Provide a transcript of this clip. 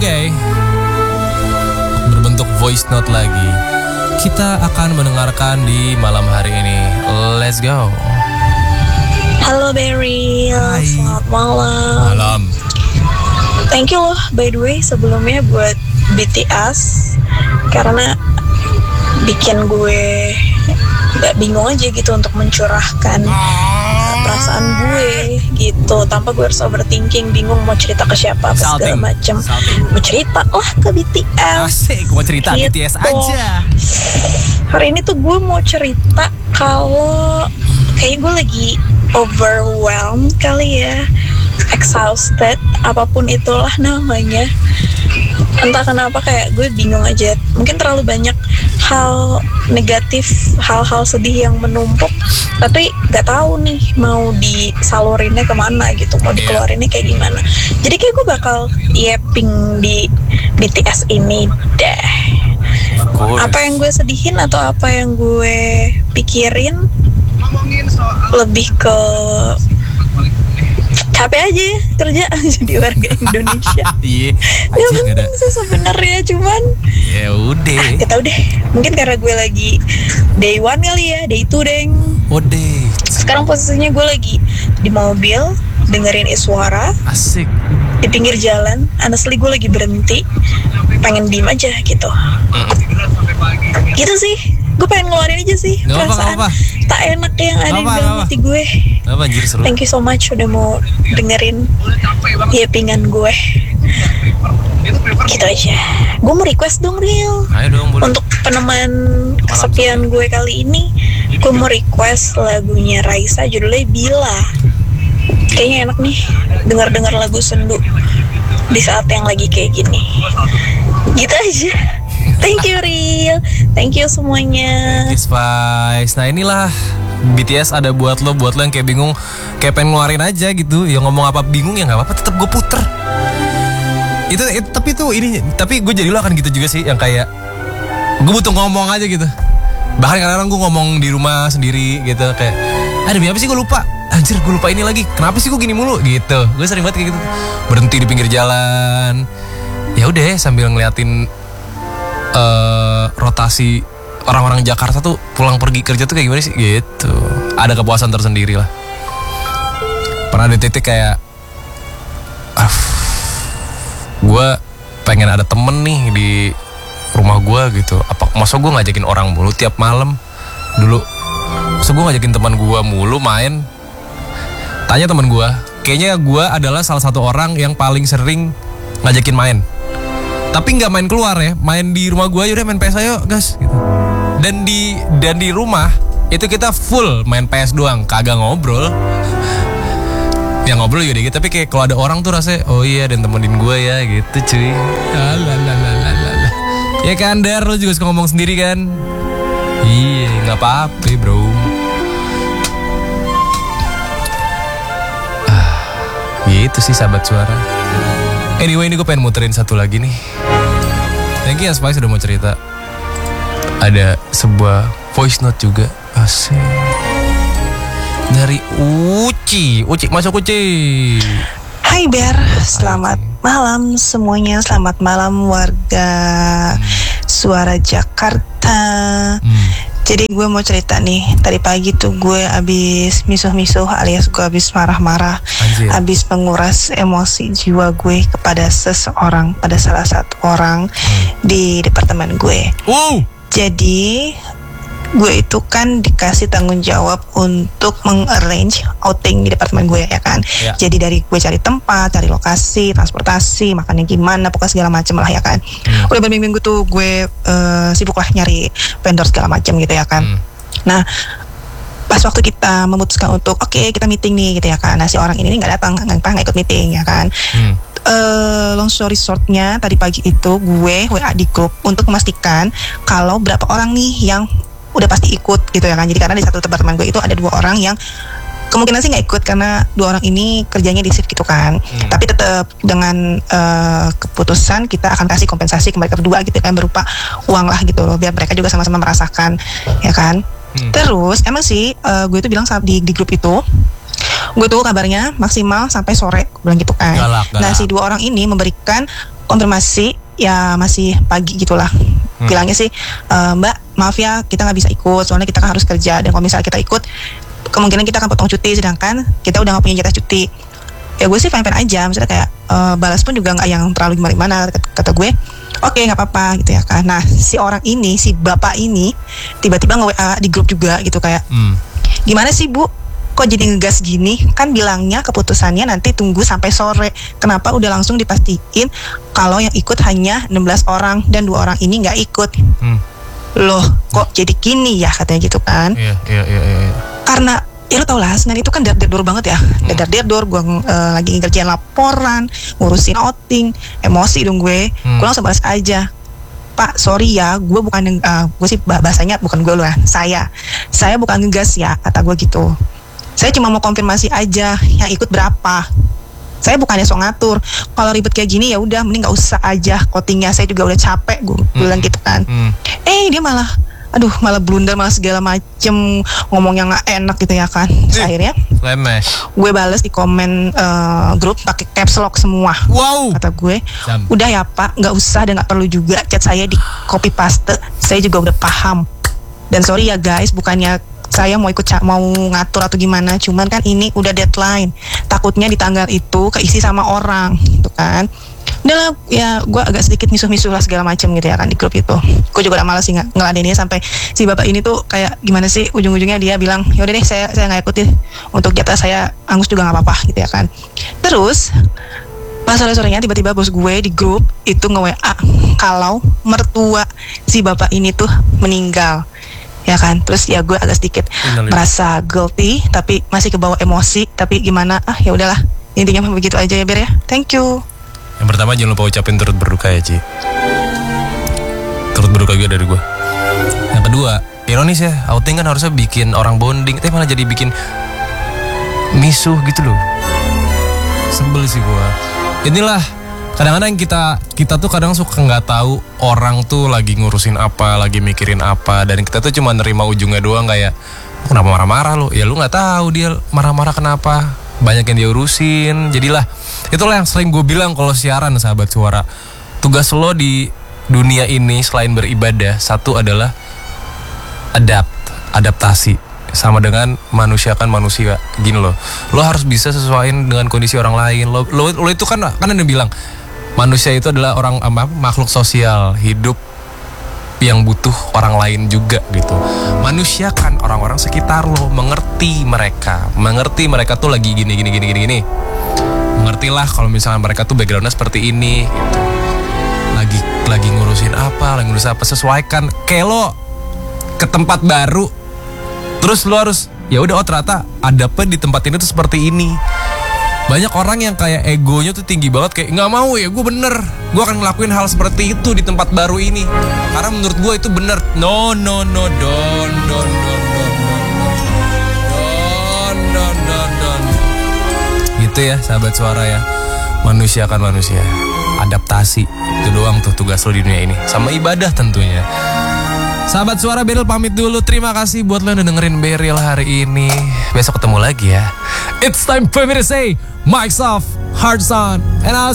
Oke. Berbentuk voice note lagi. Kita akan mendengarkan di malam hari ini. Let's go. Halo Berry, Hai. selamat malam. Malam. Thank you loh by the way sebelumnya buat BTS karena bikin gue gak bingung aja gitu untuk mencurahkan perasaan gue gitu tanpa gue harus overthinking, bingung mau cerita ke siapa apa segala macem. Mau cerita lah ke BTS. Asik, mau cerita Gitu. BTS aja. Hari ini tuh gue mau cerita kalau kayaknya gue lagi overwhelmed kali ya, exhausted, apapun itulah namanya. Entah kenapa kayak gue bingung aja. Mungkin terlalu banyak hal negatif, hal-hal sedih yang menumpuk. Tapi gak tahu nih mau disalurinnya kemana gitu, mau dikeluarinnya kayak gimana. Jadi kayak gue bakal yapping di BTS ini deh. Apa yang gue sedihin atau apa yang gue pikirin lebih ke capek aja ya kerja jadi warga Indonesia. Iya. Ya Aja nggak ada. penting sih sebenarnya, cuman Ya udah. gak tau deh. Mungkin karena gue lagi day one kali ya, day two deng. Ode. Sekarang posisinya gue lagi di mobil dengerin Iswara Asik. di pinggir jalan. Honestly gue lagi berhenti, pengen diem aja gitu. Gitu sih. Gue pengen ngeluarin aja sih Gak apa, perasaan gak apa. tak enak yang ada di dalam hati gue. Apa anjir seru? Thank you so much udah mau dengerin yappingan gue. Gitu aja. Gue mau request dong Real. Ayo dong, boleh. Untuk peneman kesepian gue kali ini, gue mau request lagunya Raisa judulnya Bila. Kayaknya enak nih dengar-dengar lagu sendu di saat yang lagi kayak gini. Gitu aja. Thank you Real. Thank you semuanya. Spice. Nah inilah BTS ada buat lo yang kayak bingung, kayak pengen ngeluarin aja gitu. Ya ngomong apa bingung ya nggak apa-apa, tetap gue puter. Tapi gue jadi lo akan gitu juga sih, yang kayak gue butuh ngomong aja gitu. Bahkan kadang-kadang gue ngomong di rumah sendiri gitu, kayak demi apa sih gue lupa. Anjir gue lupa ini lagi. Kenapa sih gue gini mulu gitu. Gue sering banget kayak gitu. Berhenti di pinggir jalan. Ya udah sambil ngeliatin rotasi orang-orang Jakarta tuh pulang pergi kerja tuh kayak gimana sih gitu. Ada kepuasan tersendiri lah. Pernah ada titik kayak gue pengen ada temen nih di rumah gue gitu. Masa gue ngajakin orang mulu tiap malam dulu. Masa gue ngajakin teman gue mulu main. Tanya teman gue, kayaknya gue adalah salah satu orang yang paling sering ngajakin main. Tapi nggak main keluar ya, main di rumah gue, yaudah main PS ayo guys gitu. Dan di rumah itu kita full main PS doang, kagak ngobrol. Ya ngobrol juga dikit, tapi kayak kalau ada orang tuh rasanya oh iya dan temenin gue ya gitu cuy. Lalalala. Ya kan Dar, lo juga suka ngomong sendiri kan? Iya nggak apa-apa bro. Gitu sih sahabat suara. Anyway ini gue pengen muterin satu lagi nih. Thank you ya Spice udah mau cerita. Ada sebuah voice note juga. Asik. Dari Uci masuk Uci. Hai Ber, selamat malam semuanya. Selamat malam warga Suara Jakarta. Jadi gue mau cerita nih, tadi pagi tuh gue abis misuh-misuh alias gue abis marah-marah. Abis menguras emosi jiwa gue kepada seseorang, pada salah satu orang di departemen gue. Jadi gue itu kan dikasih tanggung jawab untuk mengarrange outing di departemen gue ya kan. Jadi dari gue cari tempat, cari lokasi, transportasi, makannya gimana, pokoknya segala macem lah ya kan. Udah berminggu-minggu tuh gue sibuk lah nyari vendor segala macem gitu ya kan. Nah pas waktu kita memutuskan untuk oke, kita meeting nih gitu ya kan. Nah si orang ini nggak datang, nggak ikut meeting ya kan. Long story shortnya tadi pagi itu gue WA di grup untuk memastikan kalau berapa orang nih yang udah pasti ikut gitu ya kan. Jadi karena di satu departemen gue itu ada 2 orang yang kemungkinan sih nggak ikut karena 2 orang ini kerjanya di shift gitu kan. Tapi tetap dengan keputusan kita akan kasih kompensasi ke mereka berdua gitu kan, berupa uang lah gitu loh, biar mereka juga sama-sama merasakan ya kan. Terus emang sih gue itu bilang di grup itu gue tuh kabarnya maksimal sampai sore, gue bilang gitu kan. Galak. Nah si 2 orang ini memberikan konfirmasi ya masih pagi gitulah. Bilangnya sih, Mbak maaf ya kita nggak bisa ikut soalnya kita kan harus kerja, dan kalau misalnya kita ikut kemungkinan kita akan potong cuti, sedangkan kita udah nggak punya jatah cuti. Ya gue sih fine-fine aja, misalnya kayak balas pun juga nggak yang terlalu gimana-gimana, kata gue oke nggak apa-apa gitu ya kan. Nah si orang ini, si bapak ini tiba-tiba nge-WA di grup juga gitu kayak gimana sih Bu, kok jadi ngegas gini, kan bilangnya keputusannya nanti tunggu sampai sore, kenapa udah langsung dipastiin kalau yang ikut hanya 16 orang dan 2 orang ini nggak ikut. Loh kok jadi gini ya, katanya gitu kan. Iya. Karena ya lo tau lah, Senin itu kan dar-dar banget ya. Dar-dar gue lagi ngerjain laporan, ngurusin outing, emosi dong gue. Gue langsung balas aja, Pak sorry ya, gue bukan gue sih bahasanya bukan gue loh ya, saya bukan ngegas ya, kata gue gitu. Saya cuma mau konfirmasi aja yang ikut berapa. Saya bukannya sok ngatur. Kalau ribet kayak gini ya udah mending nggak usah aja votingnya, saya juga udah capek, gue bilang gitu kan. Dia malah blunder, malah segala macem ngomong yang nggak enak gitu ya kan. Terus akhirnya gue bales di komen grup pakai caps lock semua. Wow. Kata gue, udah ya Pak, nggak usah dan nggak perlu juga chat saya di copy paste. Saya juga udah paham. Dan sorry ya guys, bukannya saya mau ngatur atau gimana, cuman kan ini udah deadline. Takutnya di tanggal itu keisi sama orang, gitu kan. Udah lah, ya gue agak sedikit misuh-misuh lah segala macam gitu ya kan di grup itu. Gue juga udah malas sih ngeladeninnya, sampai si bapak ini tuh kayak gimana sih, ujung-ujungnya dia bilang yaudah deh saya nggak ikutin, untuk jatah saya angus juga nggak apa-apa gitu ya kan. Terus pas sore-sorenya tiba-tiba bos gue di grup itu nge-WA kalau mertua si bapak ini tuh meninggal. Ya kan, terus ya gue agak sedikit merasa guilty, tapi masih kebawa emosi, tapi gimana, ya udahlah, intinya begitu aja ya Ber ya. Thank you. Yang pertama jangan lupa ucapin turut berduka ya Ci. Turut berduka juga dari gue. Yang kedua, ironis ya, outing kan harusnya bikin orang bonding, tapi malah jadi bikin misuh gitu loh. Sebel sih gue. Inilah kadang-kadang kita tuh kadang suka nggak tahu orang tuh lagi ngurusin apa, lagi mikirin apa, dan kita tuh cuma nerima ujungnya doang kayak kenapa marah-marah lo? Ya lu nggak tahu dia marah-marah kenapa, banyak yang dia urusin. Jadilah itulah yang sering gue bilang kalau siaran sahabat suara, tugas lo di dunia ini selain beribadah, satu adalah adaptasi sama dengan manusia kan manusia. Gini loh, lo harus bisa sesuaiin dengan kondisi orang lain. Lo itu kan ada yang bilang manusia itu adalah makhluk sosial, hidup yang butuh orang lain juga gitu. Manusia kan orang-orang sekitar lo, mengerti mereka tuh lagi gini. Mengertilah kalau misalnya mereka tuh backgroundnya seperti ini gitu. Lagi ngurusin apa, sesuaikan. Kayak lo ke tempat baru, terus lo harus ya udah ternyata adabnya di tempat ini tuh seperti ini. Banyak orang yang kayak egonya tuh tinggi banget, kayak nggak mau ya gue bener, gue akan ngelakuin hal seperti itu di tempat baru ini karena menurut gue itu bener. No, don't. Gitu ya sahabat suara ya, manusia kan manusia, adaptasi itu doang tuh tugas lo di dunia ini, sama ibadah tentunya. Sahabat suara, Beril pamit dulu. Terima kasih buat lo yang udah dengerin Beril hari ini. Besok ketemu lagi ya. It's time for me to say, Mike's off, hearts on, and I'll